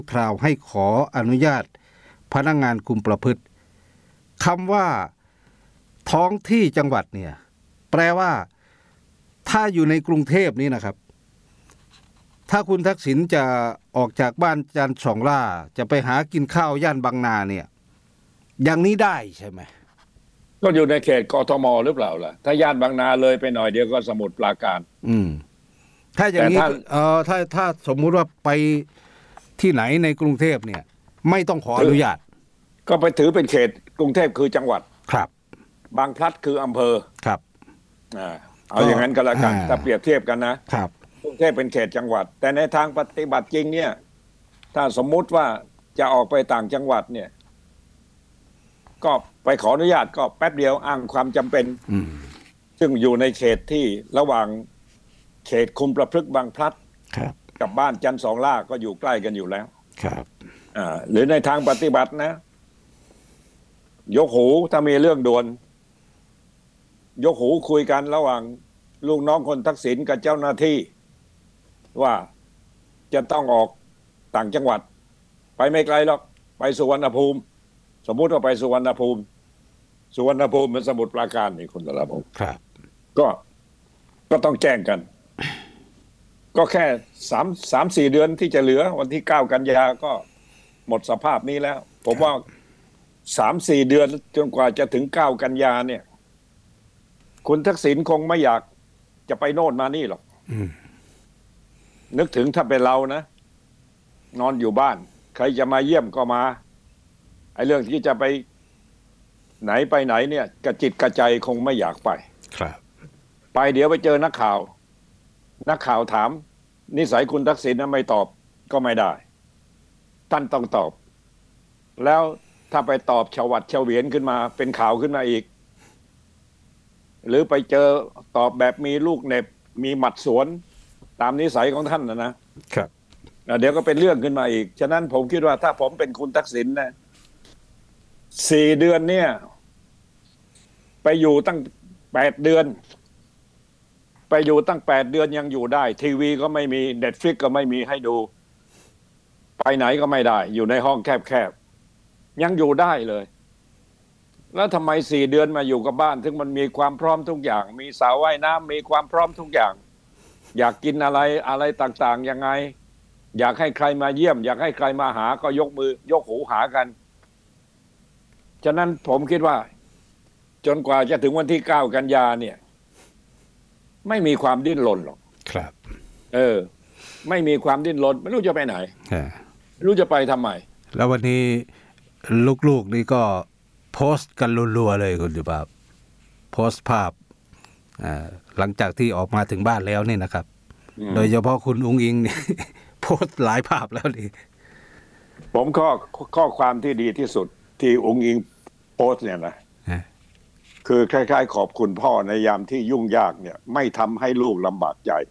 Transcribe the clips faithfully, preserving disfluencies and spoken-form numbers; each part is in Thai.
คราวให้ขออนุญาตพนักงานคุมประพฤติคำว่าท้องที่จังหวัดเนี่ยแปลว่าถ้าอยู่ในกรุงเทพนี่นะครับถ้าคุณทักษิณจะออกจากบ้านจันทร์สองล่าจะไปหากินข้าวย่านบางนาเนี่ยอย่างนี้ได้ใช่ไหมก็อยู่ในเขตกทมหรือเปล่าล่ะถ้าย่านบางนาเลยไปหน่อยเดียวก็สมุทรปราการอืมถ้าอย่างนี้เอ่อถ้าถ้าสมมุติว่าไปที่ไหนในกรุงเทพเนี่ยไม่ต้องขออนุญาตก็ไปถือเป็นเขตกรุงเทพคือจังหวัดครับบางพลัดคืออำเภอครับอ่าเอาอย่างนั้นก็แล้วกันถ้าเปรียบเทียบกันนะครับกรุงเทพเป็นเขตจังหวัดแต่ในทางปฏิบัติจริงเนี่ยถ้าสมมุติว่าจะออกไปต่างจังหวัดเนี่ยก็ไปขออนุญาตก็แป๊บเดียวอ้างความจำเป็นซึ่งอยู่ในเขตที่ระหว่างเขตคุมประพฤกษ์บางพลัดกับบ้านจันทร์สองล่าก็อยู่ใกล้กันอยู่แล้วครับอ่าหรือในทางปฏิบัตินะยกหูถ้ามีเรื่องด่วนยกหูคุยกันระหว่างลูกน้องคนทักษิณกับเจ้าหน้าที่ว่าจะต้องออกต่างจังหวัดไปไม่ไกลหรอกไปสุวรรณภูมิสมมุติว่าไปสุวรรณภูมิสุวรรณภูมิเป็นสมุทรปราการนี่คุณตะละผมครับก็ก็ต้องแจ้งกันก็แค่สามสามสี่เดือนที่จะเหลือวันที่เก้ากันยาก็หมดสภาพนี้แล้วผมว่าสามสี่เดือนจนกว่าจะถึงเก้ากันยาเนี่ยคุณทักษิณคงไม่อยากจะไปโน่นมานี่หรอกนึกถึงถ้าเป็นเรานะนอนอยู่บ้านใครจะมาเยี่ยมก็มาไอ้เรื่องที่จะไปไหนไปไหนเนี่ยกระจิตกระใจคงไม่อยากไปครับไปเดี๋ยวไปเจอนักข่าวนักข่าวถามนิสัยคุณทักษิณนะไม่ตอบก็ไม่ได้ท่านต้องตอบแล้วถ้าไปตอบฉวัดเฉวียนขึ้นมาเป็นข่าวขึ้นมาอีกหรือไปเจอตอบแบบมีลูกเหน็บมีหมัดสวนตามนิสัยของท่านนะนะครับเดี๋ยวก็เป็นเรื่องขึ้นมาอีกฉะนั้นผมคิดว่าถ้าผมเป็นคุณทักษิณนะสี่เดือนเนี่ยไปอยู่ตั้งแปดเดือนไปอยู่ตั้งแปดเดือนยังอยู่ได้ทีวีก็ไม่มี Netflix ก็ไม่มีให้ดูไปไหนก็ไม่ได้อยู่ในห้องแคบๆยังอยู่ได้เลยแล้วทำไมสี่เดือนมาอยู่กับบ้านซึ่งมันมีความพร้อมทุกอย่างมีสระว่ายน้ำมีความพร้อมทุกอย่างอยากกินอะไรอะไรต่างๆยังไงอยากให้ใครมาเยี่ยมอยากให้ใครมาหาก็ยกมือยกหูหากันฉะนั้นผมคิดว่าจนกว่าจะถึงวันที่เก้ากันยาเนี่ยไม่มีความดิ้นรนหรอกครับเออไม่มีความดิ้นรนไม่รู้จะไปไหนไม่รู้จะไปทำไมแล้ววันนี้ลูกๆนี่ก็โพสต์กันรัวๆเลยคุณสุภาพโพสต์ภาพอ่าหลังจากที่ออกมาถึงบ้านแล้วนี่นะครับโดยเฉพาะคุณอุ๊งอิงนี่ โพสต์หลายภาพแล้วนี่ผมข้อข้อความที่ดีที่สุดที่อุ๊งอิงโพสต์เนี่ยนะคือคล้ายๆขอบคุณพ่อในยามที่ยุ่งยากเนี่ยไม่ทำให้ลูกลำบากใจ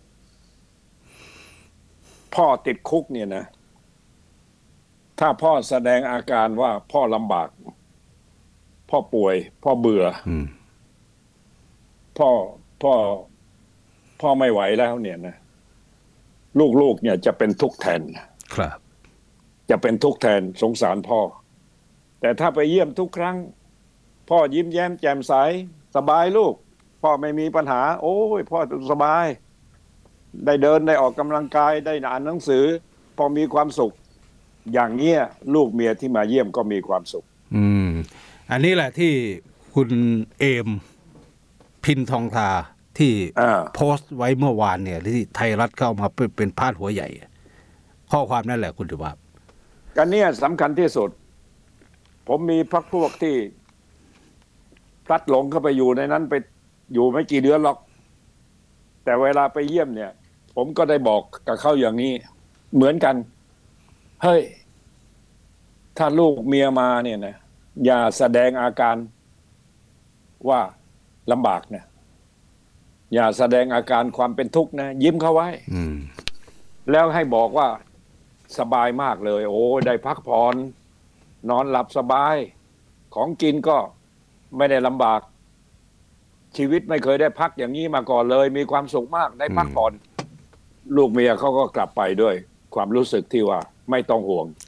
พ่อติดคุกเนี่ยนะถ้าพ่อแสดงอาการว่าพ่อลำบากพ่อป่วยพ่อเบื่อพ่อพ่อพ่อไม่ไหวแล้วเนี่ยนะลูกๆเนี่ยจะเป็นทุกข์แทนครับจะเป็นทุกข์แทนสงสารพ่อแต่ถ้าไปเยี่ยมทุกครั้งพ่อยิ้มแย้มแจ่มใสสบายลูกพ่อไม่มีปัญหาโอ้ยพ่อสบายได้เดินได้ออกกำลังกายได้อ่านหนังสือพอมีความสุขอย่างเงี้ยลูกเมียที่มาเยี่ยมก็มีความสุขอืมอันนี้แหละที่คุณเอมพินทองทาที่โพสต์ไว้เมื่อวานเนี่ยที่ไทยรัฐเข้ามาเป็นพาดหัวใหญ่ข้อความนั่นแหละคุณสุภาพกันเนี่ยสำคัญที่สุดผมมีพรรคพวกที่พลัดหลงเข้าไปอยู่ในนั้นไปอยู่ไม่กี่เดือนหรอกแต่เวลาไปเยี่ยมเนี่ยผมก็ได้บอกกับเขาอย่างนี้เหมือนกันเฮ้ยถ้าลูกเมียมาเนี่ยนะอย่าแสดงอาการว่าลำบากนะอย่าแสดงอาการความเป็นทุกข์นะยิ้มเข้าไว้แล้วให้บอกว่าสบายมากเลยโอ้ได้พักผ่อนนอนหลับสบายของกินก็ไม่ได้ลำบากชีวิตไม่เคยได้พักอย่างนี้มาก่อนเลยมีความสุขมากได้พักผ่อนลูกเมียเขาก็กลับไปด้วยความรู้สึกที่ว่าไม่ต้องห่วง